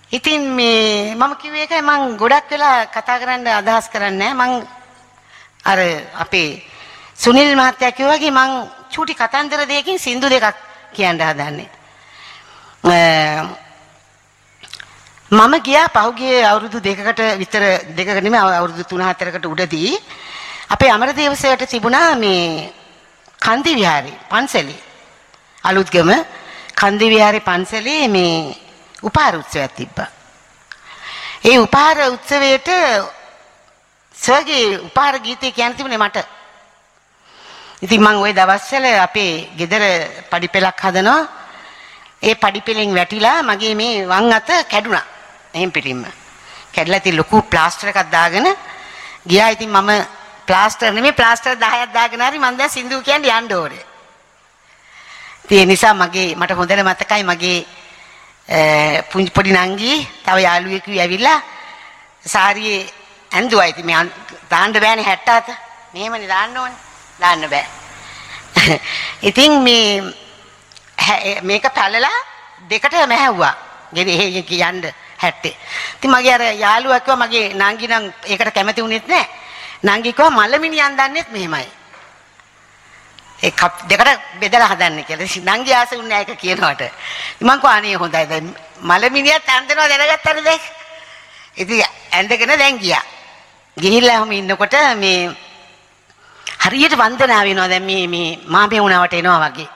ඉතින් මේ මම කිව්වේ ඒකයි මම ගොඩක් වෙලා කතා කරන්න අදහස් කරන්නේ නැහැ. මම අර අපේ සුනිල් මහත්තයා කිව්වා වගේ මම චූටි කතන්දර දෙකකින් සින්දු දෙකක් කියන්න හදන්නේ. මම ගියා පහුගිය අවුරුදු දෙකකට විතර දෙකක නෙමෙයි අවුරුදු 3-4කට උඩදී අපේ අමරදේවසයට තිබුණා මේ කන්දි විහාරේ පන්සලේ අලුත්ගම කන්දි විහාරේ පන්සලේ මේ උපහාර උත්සවයක් තිබ්බා. ඒ උපහාර උත්සවයට සර්ගේ උපහාර ගීතය කියන්න තිබුණේ මට. ඉතින් මම ওই දවස්වල අපේ ගෙදර පඩිපෙලක් හදනවා. ඒ පඩිපෙලෙන් වැටිලා මගේ මේ වම් අත කැඩුනා. එහෙම් පිටින්ම. කැඩලා ඉතින් ලොකු ප්ලාස්ටර් එකක් දාගෙන ගියා. ඉතින් මම ප්ලාස්ටර් නෙමෙයි ප්ලාස්ටර් 10ක් දාගෙන හරි මම දැන් සින්දු කියන්න යන්න ඕනේ. ඒ නිසා මට හොඳට මතකයි මගේ පුංචි පොඩි නංගි තව යාළුවෙකු ඇවිල්ලා සාරියේ ඇඳුවා. ඉතින් මේ දාන්න බෑනේ 67. මෙහෙමනේ දාන්න ඕනේ. දාන්න බෑ. ඉතින් මේක පැලලා දෙකට මැහැව්වා. ගෙනේ එහෙ කියන්න 70. ඉතින් මගේ අර යාළුවා කිව්වා මගේ නංගි නම් ඒකට කැමති වුණෙත් නැහැ. නංගි කිව්වා මලමිනියන් දන්නෙත් මෙහෙමයි. ඒ කප් දෙකට බෙදලා හදන්න කියලා. නංගි ආසෙ උන්නේ නැහැ ඒක කියනවට. මං කිව්වා අනේ හොඳයි දැන් මලමිනියත් ඇඳනවා දැනගත්තද දැන්. ඉතින් ඇඳගෙන දැන් ගියා. ගිහිල්ලා ඔහම ඉන්නකොට මේ හරියට වන්දනාව වෙනවා දැන් මේ මාමේ වුණාවට එනවා වගේ.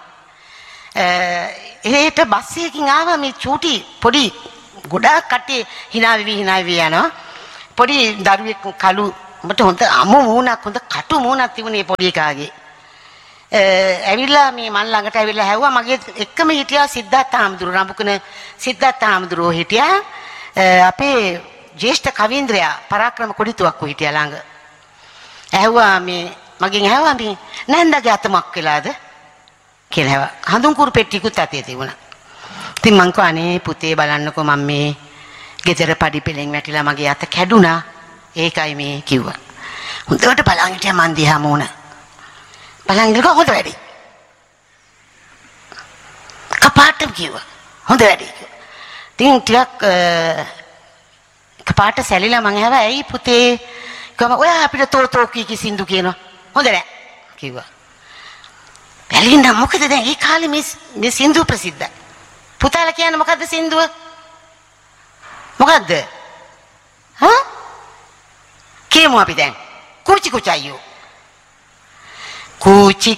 එහෙට බස් එකකින් ආවා මේ චූටි පොඩි ගොඩාක් කට්ටිය hina වෙවි යනවා. පොඩි දරුවෙක් කළු මට හොඳ අමු මූණක් හොඳ කටු මූණක් තිබුණේ පොඩි එකාගේ. ඇවිල්ලා මේ මන් ළඟට ඇවිල්ලා හැව්වා මගේ එක්කම හිටියා සිද්ධාර්ථ හාමුදුරුවෝ රඹුකන සිද්ධාර්ථ හාමුදුරුවෝ හිටියා. අපේ ජ්‍යෙෂ්ඨ කවීන්ද්‍රයා පරාක්‍රම කොඩිතුවක්කු හිටියා ළඟ. ඇහුවා මේ මගෙන් ඇහුවා මේ නැන්දගේ අතමක් වෙලාද කියලා ඇහුවා. හඳුන් කුරු පෙට්ටියකුත් අතේ තිබුණා. ඉතින් මං කිව්වා අනේ පුතේ බලන්නකෝ මම මේ ගෙදර පඩිපෙලෙන් වැටිලා මගේ අත කැඩුනා. ඒකයි මේ කිව්වා. හොඳට බලන් හිටියා මන් දිහා මූණ. බලන් ඉන්නකොට හොඳ වැඩි. කපාටම කිව්වා. හොඳ වැඩි කිව්වා. ඉතින් ටිකක් කපාට සැලිලා මං ඇහුවා ඇයි පුතේ කිව්වම ඔයා අපිට තෝතෝ කී සින්දු කියනවා. හොඳ නෑ කිව්වා. බැලින්න මොකද දැන් ඒ කාලේ මේ සින්දු ප්‍රසිද්ධයි. පුතාලා කියන්නේ මොකද්ද සින්දුව? මොකද්ද? හා? කියමු අපි දැන්. කුචි කුචයියෝ. කුචි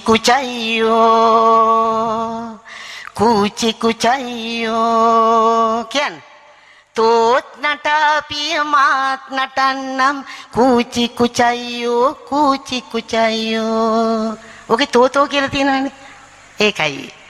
කුචයියෝ. කුචි කුචයියෝ. කියන්නේ තෝත් නටාපිය මාත් නටන්නම් කුචි කුචයියෝ කුචි කුචයියෝ. ඔකේ තෝතෝ කියලා තියෙනවනේ. ඒකයි